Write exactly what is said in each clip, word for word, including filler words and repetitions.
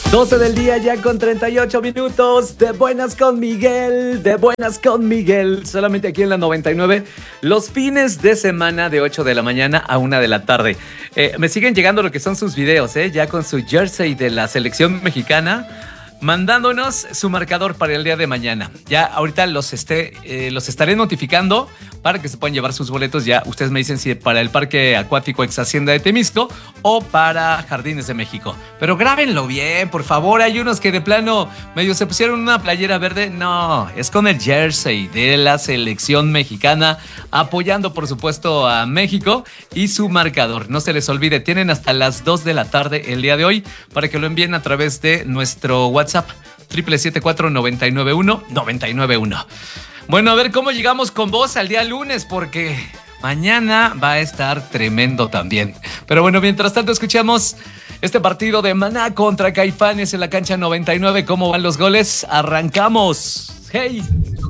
doce del día ya con treinta y ocho minutos. De buenas con Miguel, de buenas con Miguel. Solamente aquí en la noventa y nueve, los fines de semana de ocho de la mañana a una de la tarde. Eh, me siguen llegando lo que son sus videos, eh, ya con su jersey de la selección mexicana, mandándonos su marcador para el día de mañana. Ya ahorita los, esté, eh, los estaré notificando para que se puedan llevar sus boletos. Ya ustedes me dicen si para el Parque Acuático Ex Hacienda de Temisco o para Jardines de México. Pero grábenlo bien, por favor. Hay unos que de plano medio se pusieron una playera verde. No, es con el jersey de la selección mexicana, apoyando por supuesto a México y su marcador. No se les olvide, tienen hasta las dos de la tarde el día de hoy para que lo envíen a través de nuestro WhatsApp triple siete cuatro nueve nueve uno nueve nueve uno. Bueno, a ver cómo llegamos con vos al día lunes, porque mañana va a estar tremendo también. Pero bueno, mientras tanto escuchamos este partido de Maná contra Caifanes en la cancha noventa y nueve. ¿Cómo van los goles? Arrancamos. Hey.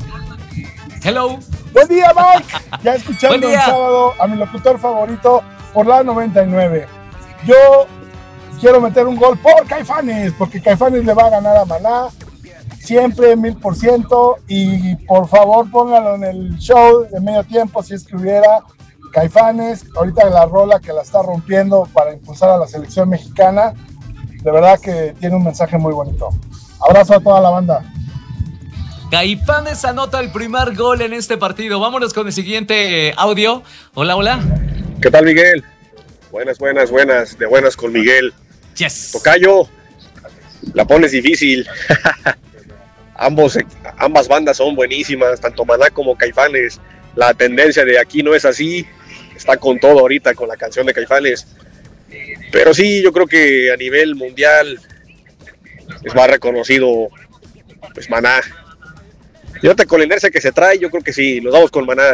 Hello. Buen día, Mike. Ya escuchando el sábado a mi locutor favorito por la noventa y nueve. Yo quiero meter un gol por Caifanes, porque Caifanes le va a ganar a Maná, siempre, mil por ciento, y por favor póngalo en el show de medio tiempo, si es que hubiera. Caifanes, ahorita la rola que la está rompiendo para impulsar a la selección mexicana, de verdad que tiene un mensaje muy bonito. Abrazo a toda la banda. Caifanes anota el primer gol en este partido. Vámonos con el siguiente audio. Hola, hola. ¿Qué tal, Miguel? Buenas, buenas, buenas, de buenas con Miguel. Yes. Tocayo, la pones difícil. Ambos, ambas bandas son buenísimas, tanto Maná como Caifanes. La tendencia de aquí no es así, está con todo ahorita con la canción de Caifanes. Pero sí, yo creo que a nivel mundial es más reconocido pues Maná. Y ahorita con la inercia que se trae, yo creo que sí, nos vamos con Maná.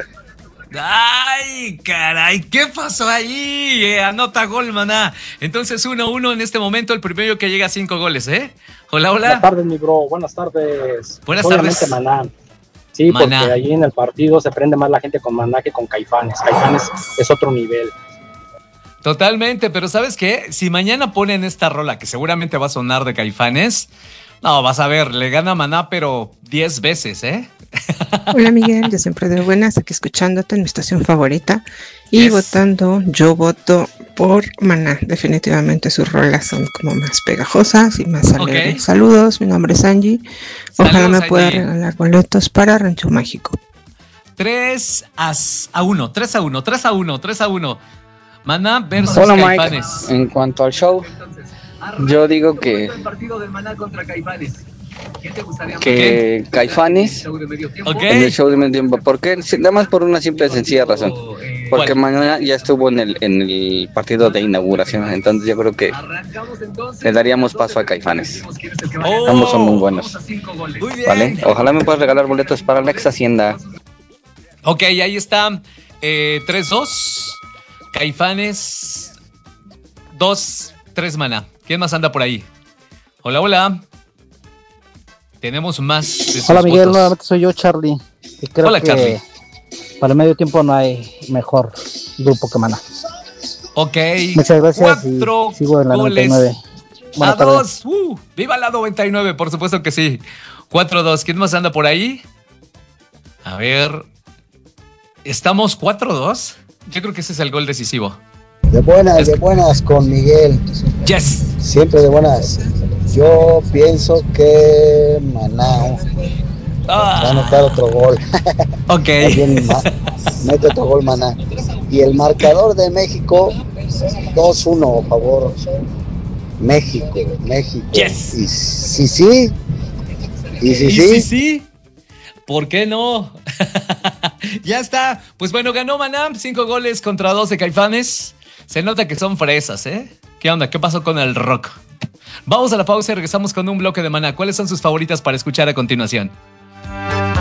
¡Ay, caray! ¿Qué pasó ahí? Eh, anota gol, Maná. Entonces, uno uno en este momento, el primero que llega a cinco goles, ¿eh? Hola, hola. Buenas tardes, mi bro. Buenas tardes. Buenas Obviamente, tardes. Maná. Sí, Maná. Porque allí en el partido se prende más la gente con Maná que con Caifanes. Caifanes es otro nivel. Totalmente, pero ¿sabes qué? Si mañana ponen esta rola, que seguramente va a sonar de Caifanes, no, vas a ver, le gana Maná, pero diez veces, ¿eh? Hola, Miguel, yo siempre de buenas, aquí escuchándote en mi estación favorita y Yes. votando, yo voto por Maná. Definitivamente sus rolas son como más pegajosas y más alegres. Ok. Saludos, mi nombre es Angie. Ojalá Saludos, me pueda Angie. regalar boletos para Rancho Mágico. tres a uno, tres a uno, tres a uno, tres a uno. Maná versus Hola, Mike. Caifanes. En cuanto al show, yo digo que, que Caifanes Ok. en el show de medio tiempo. ¿Por qué? Sí, nada más por una simple y sencilla razón. Porque ¿Cuál? mañana ya estuvo en el, en el partido de inauguración. Entonces yo creo que le daríamos paso a Caifanes. Oh. Ambos son muy buenos. Muy bien. ¿Vale? Ojalá me puedas regalar boletos para la Ex Hacienda. Ok, ahí está. Eh, tres dos. Caifanes. dos tres Maná. ¿Quién más anda por ahí? Hola, hola. Tenemos más de sus Hola, Miguel, votos. nuevamente soy yo, Charlie. Y creo Hola, que Charlie. para el medio tiempo no hay mejor grupo que Maná. Ok. Muchas gracias Cuatro y sigo en la goles noventa y nueve. a Buenas tardes. dos. Uh, ¡Viva la noventa y nueve! Por supuesto que sí. cuatro dos. ¿Quién más anda por ahí? A ver. ¿Estamos cuatro dos? Yo creo que ese es el gol decisivo. De buenas, Es- de buenas con Miguel. Yes. Siempre de buenas. Yo pienso que Maná va a anotar Ah, otro gol. ok. También ma- mete otro gol Maná. Y el marcador de México, dos uno, por favor. México, México. Yes. Y sí, sí. Y sí, Y sí. sí, sí. ¿Por qué no? Ya está. Pues bueno, ganó Maná. Cinco goles contra dos de Caifanes. Se nota que son fresas, ¿eh? ¿Qué onda? ¿Qué pasó con el rock? Vamos a la pausa y regresamos con un bloque de Maná. ¿Cuáles son sus favoritas para escuchar a continuación?